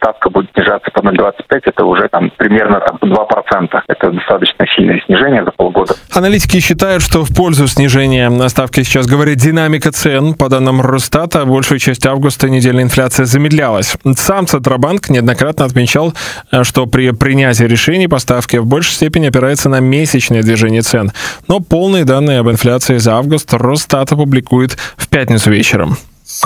ставка будет снижаться по 0,25, это уже примерно 2%. Это достаточно сильное снижение за полгода. Аналитики считают, что в пользу снижения ставки сейчас говорит динамика цен. По данным Росстата, большую часть августа недельная инфляция замедлялась. Сам Центробанк неоднократно отмечал, что при принятии решений по ставке в большей степени опирается на месячное движение цен. Но полные данные об инфляции за август Росстат опубликует в пятницу вечером.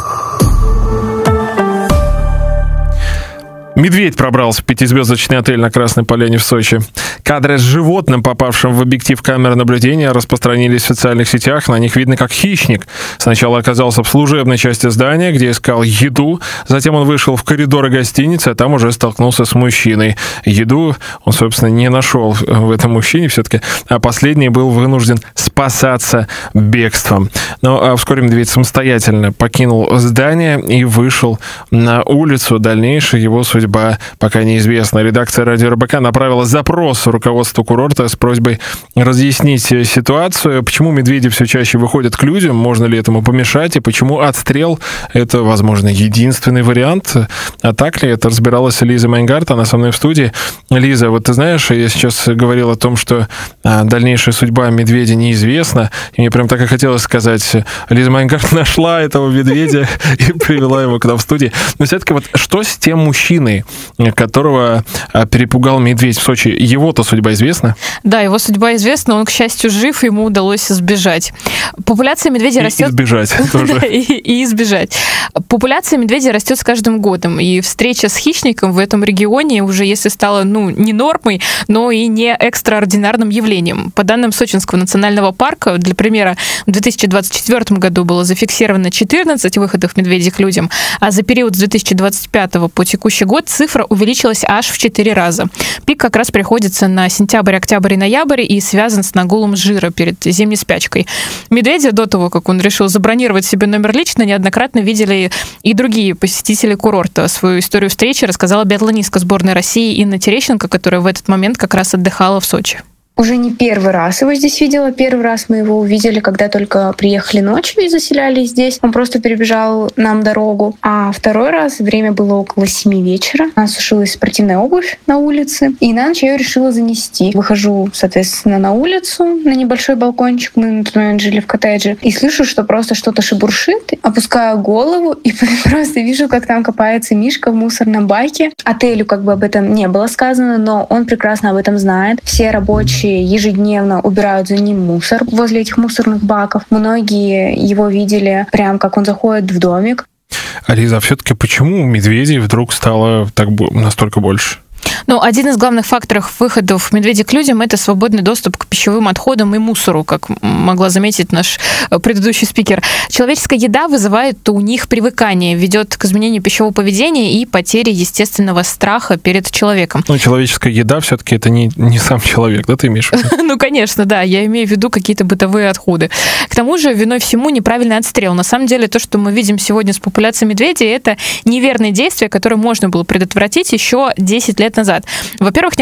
Медведь пробрался в пятизвездочный отель на Красной Поляне в Сочи. Кадры с животным, попавшим в объектив камеры наблюдения, распространились в социальных сетях. На них видно, как хищник сначала оказался в служебной части здания, где искал еду. Затем он вышел в коридоры гостиницы, а там уже столкнулся с мужчиной. Еду он, собственно, не нашел в этом мужчине все-таки, а последний был вынужден спасаться бегством. Но вскоре медведь самостоятельно покинул здание и вышел на улицу. Дальнейшая его судьба пока неизвестна. Редакция Радио РБК направила запрос руководству курорта с просьбой разъяснить ситуацию, почему медведи все чаще выходят к людям, можно ли этому помешать, и почему отстрел — это, возможно, единственный вариант. А так ли? Это разбиралась Лиза Майнгарт, она со мной в студии. Лиза, вот ты знаешь, я сейчас говорил о том, что дальнейшая судьба медведя неизвестна, и мне прям так и хотелось сказать, Лиза Майнгарт нашла этого медведя и привела его к нам в студии. Но все-таки вот что с тем мужчиной, которого перепугал медведь в Сочи? Его-то судьба известна? Да, его судьба известна, он, к счастью, жив, ему удалось сбежать. Популяция медведей растет... Избежать тоже. И избежать. Популяция медведей растет с каждым годом, и встреча с хищником в этом регионе уже, если стала, не нормой, но и не экстраординарным явлением. По данным Сочинского национального парка, для примера, в 2024 году было зафиксировано 14 выходов медведей к людям, а за период с 2025 по текущий год цифра увеличилась аж в 4 раза. Пик как раз приходится на сентябрь, октябрь и ноябрь и связан с нагулом жира перед зимней спячкой. Медведя до того, как он решил забронировать себе номер лично, неоднократно видели и другие посетители курорта. Свою историю встречи рассказала биатлонистка сборной России Инна Терещенко, которая в этот момент как раз отдыхала в Сочи. Уже не первый раз его здесь видела. Первый раз мы его увидели, когда только приехали ночью и заселялись здесь. Он просто перебежал нам дорогу. А второй раз время было около 7 вечера. У нас сушилась спортивная обувь на улице. И на ночь я ее решила занести. Выхожу, соответственно, на улицу, на небольшой балкончик. Мы на тот момент жили в коттедже. И слышу, что просто что-то шебуршит. Опускаю голову и просто вижу, как там копается Мишка в мусорном баке. Отелю об этом не было сказано, но он прекрасно об этом знает. Все рабочие ежедневно убирают за ним мусор возле этих мусорных баков. Многие его видели прям как он заходит в домик. Лиза, а все-таки почему медведей вдруг стало настолько больше? Один из главных факторов выходов медведей к людям — это свободный доступ к пищевым отходам и мусору, как могла заметить наш предыдущий спикер. Человеческая еда вызывает у них привыкание, ведет к изменению пищевого поведения и потере естественного страха перед человеком. Человеческая еда все-таки это не сам человек, да, ты имеешь в виду? Конечно, да, я имею в виду какие-то бытовые отходы. К тому же виной всему неправильный отстрел. На самом деле то, что мы видим сегодня с популяцией медведей, это неверные действия, которые можно было предотвратить еще 10 лет назад. Во-первых,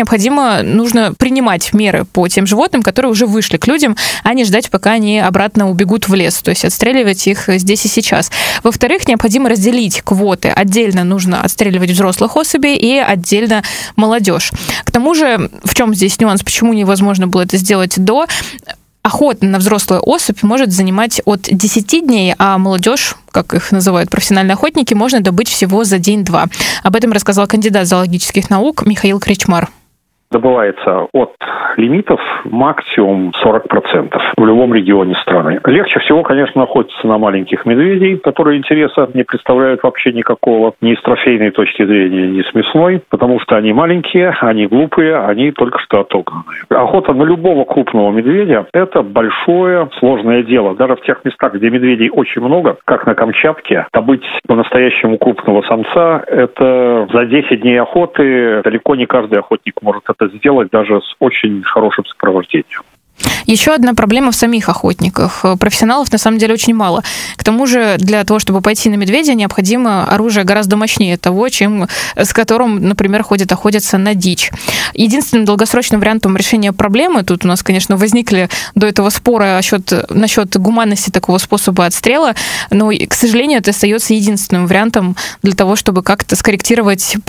нужно принимать меры по тем животным, которые уже вышли к людям, а не ждать, пока они обратно убегут в лес, то есть отстреливать их здесь и сейчас. Во-вторых, необходимо разделить квоты. Отдельно нужно отстреливать взрослых особей и отдельно молодежь. К тому же, в чем здесь нюанс, почему невозможно было это сделать до? Охота на взрослую особь может занимать от 10 дней, а молодежь, как их называют профессиональные охотники, можно добыть всего за день-два. Об этом рассказал кандидат зоологических наук Михаил Кречмар. Добывается от лимитов максимум 40% в любом регионе страны. Легче всего, конечно, охотиться на маленьких медведей, которые интереса не представляют вообще никакого, ни с трофейной точки зрения, ни с мясной, потому что они маленькие, они глупые, они только что отогнанные. Охота на любого крупного медведя – это большое, сложное дело. Даже в тех местах, где медведей очень много, как на Камчатке, добыть по-настоящему крупного самца – это за 10 дней охоты далеко не каждый охотник может это сделать даже с очень хорошим сопровождением. Еще одна проблема в самих охотниках. Профессионалов на самом деле очень мало. К тому же для того, чтобы пойти на медведя, необходимо оружие гораздо мощнее того, с которым, например, охотятся на дичь. Единственным долгосрочным вариантом решения проблемы, тут у нас, конечно, возникли до этого споры насчет гуманности такого способа отстрела, но, к сожалению, это остается единственным вариантом для того, чтобы как-то скорректировать